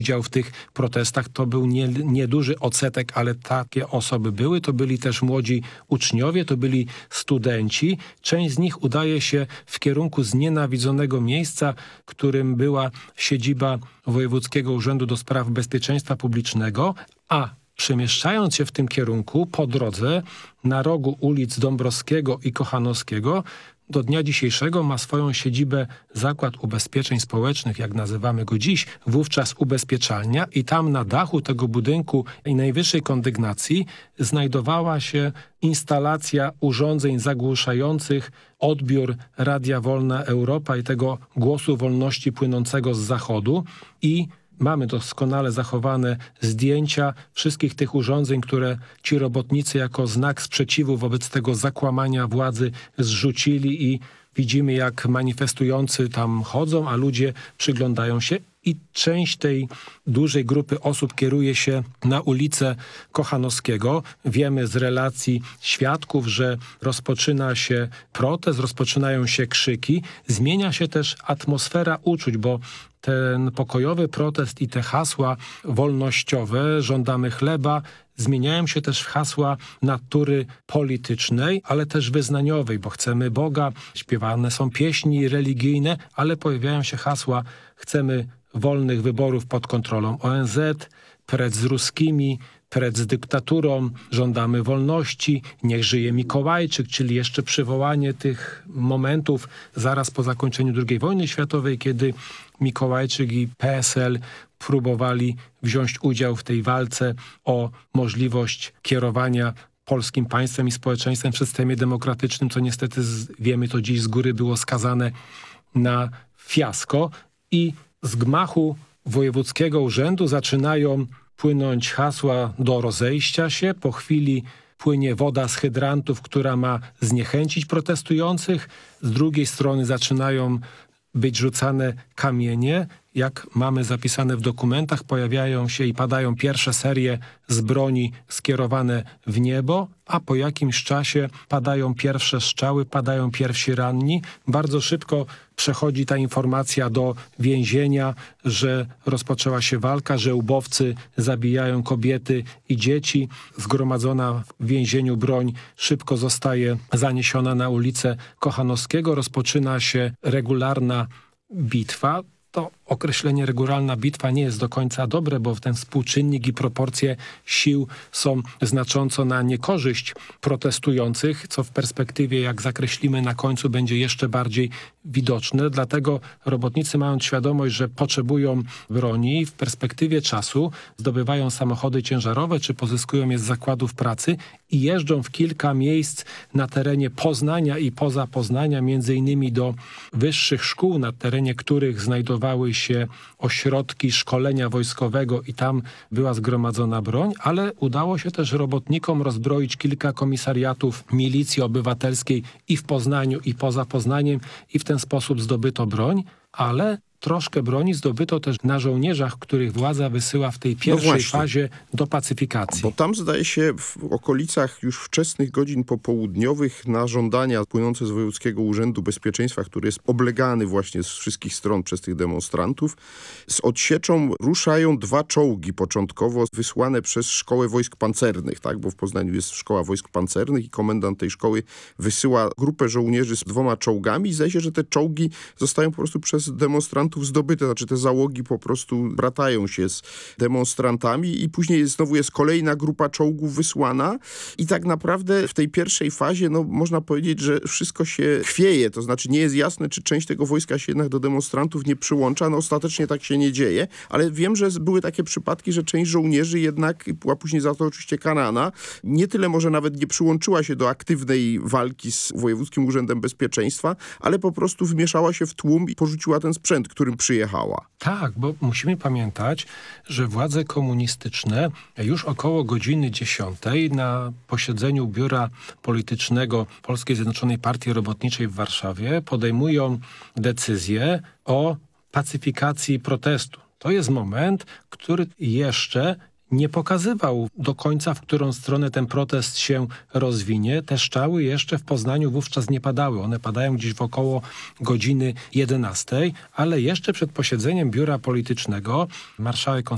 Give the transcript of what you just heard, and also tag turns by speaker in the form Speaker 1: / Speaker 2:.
Speaker 1: udział w tych protestach. To był nieduży odsetek, ale takie osoby były. To byli też młodzi uczniowie, to byli studenci. Część z nich udaje się w kierunku znienawidzonego miejsca, którym była siedziba Wojewódzkiego Urzędu do Spraw Bezpieczeństwa Publicznego, a przemieszczając się w tym kierunku, po drodze na rogu ulic Dąbrowskiego i Kochanowskiego do dnia dzisiejszego ma swoją siedzibę Zakład Ubezpieczeń Społecznych, jak nazywamy go dziś, wówczas ubezpieczalnia, i tam na dachu tego budynku i najwyższej kondygnacji znajdowała się instalacja urządzeń zagłuszających odbiór Radia Wolna Europa i tego głosu wolności płynącego z zachodu, i mamy doskonale zachowane zdjęcia wszystkich tych urządzeń, które ci robotnicy jako znak sprzeciwu wobec tego zakłamania władzy zrzucili, i widzimy, jak manifestujący tam chodzą, a ludzie przyglądają się. I część tej dużej grupy osób kieruje się na ulicę Kochanowskiego. Wiemy z relacji świadków, że rozpoczyna się protest, rozpoczynają się krzyki. Zmienia się też atmosfera uczuć, bo ten pokojowy protest i te hasła wolnościowe, żądamy chleba, zmieniają się też w hasła natury politycznej, ale też wyznaniowej, bo chcemy Boga, śpiewane są pieśni religijne, ale pojawiają się hasła: chcemy wolnych wyborów pod kontrolą ONZ, precz z ruskimi, precz z dyktaturą, żądamy wolności, niech żyje Mikołajczyk, czyli jeszcze przywołanie tych momentów zaraz po zakończeniu II wojny światowej, kiedy Mikołajczyk i PSL próbowali wziąć udział w tej walce o możliwość kierowania polskim państwem i społeczeństwem w systemie demokratycznym, co niestety, wiemy to dziś z góry, było skazane na fiasko. I z gmachu Wojewódzkiego Urzędu zaczynają płynąć hasła do rozejścia się. Po chwili płynie woda z hydrantów, która ma zniechęcić protestujących. Z drugiej strony zaczynają być rzucane kamienie. Jak mamy zapisane w dokumentach, pojawiają się i padają pierwsze serie z broni skierowane w niebo, a po jakimś czasie padają pierwsze strzały, padają pierwsi ranni. Bardzo szybko przechodzi ta informacja do więzienia, że rozpoczęła się walka, że ubowcy zabijają kobiety i dzieci. Zgromadzona w więzieniu broń szybko zostaje zaniesiona na ulicę Kochanowskiego. Rozpoczyna się regularna bitwa. To określenie regularna bitwa nie jest do końca dobre, bo ten współczynnik i proporcje sił są znacząco na niekorzyść protestujących, co w perspektywie, jak zakreślimy na końcu, będzie jeszcze bardziej widoczne. Dlatego robotnicy, mając świadomość, że potrzebują broni, w perspektywie czasu zdobywają samochody ciężarowe czy pozyskują je z zakładów pracy i jeżdżą w kilka miejsc na terenie Poznania i poza Poznania, między innymi do wyższych szkół, na terenie których znajdowały się ośrodki szkolenia wojskowego i tam była zgromadzona broń, ale udało się też robotnikom rozbroić kilka komisariatów milicji obywatelskiej i w Poznaniu, i poza Poznaniem, i w ten sposób zdobyto broń, ale troszkę broni zdobyto też na żołnierzach, których władza wysyła w tej pierwszej fazie do pacyfikacji.
Speaker 2: Bo tam, zdaje się, w okolicach już wczesnych godzin popołudniowych na żądania płynące z Wojewódzkiego Urzędu Bezpieczeństwa, który jest oblegany właśnie z wszystkich stron przez tych demonstrantów, z odsieczą ruszają 2 czołgi początkowo wysłane przez Szkołę Wojsk Pancernych, tak? Bo w Poznaniu jest Szkoła Wojsk Pancernych i komendant tej szkoły wysyła grupę żołnierzy z 2 czołgami i zdaje się, że te czołgi zostają po prostu przez demonstrantów zdobyte, znaczy te załogi po prostu bratają się z demonstrantami i później znowu jest kolejna grupa czołgów wysłana i tak naprawdę w tej pierwszej fazie, no można powiedzieć, że wszystko się chwieje, to znaczy nie jest jasne, czy część tego wojska się jednak do demonstrantów nie przyłącza, no ostatecznie tak się nie dzieje, ale wiem, że były takie przypadki, że część żołnierzy jednak, była później za to oczywiście karana, nie tyle może nawet nie przyłączyła się do aktywnej walki z Wojewódzkim Urzędem Bezpieczeństwa, ale po prostu wmieszała się w tłum i porzuciła ten sprzęt, którym przyjechała.
Speaker 1: Tak, bo musimy pamiętać, że władze komunistyczne już około godziny 10 na posiedzeniu Biura Politycznego Polskiej Zjednoczonej Partii Robotniczej w Warszawie podejmują decyzję o pacyfikacji protestu. To jest moment, który jeszcze nie pokazywał do końca, w którą stronę ten protest się rozwinie. Te strzały jeszcze w Poznaniu wówczas nie padały. One padają gdzieś w około godziny 11, ale jeszcze przed posiedzeniem Biura Politycznego marszałek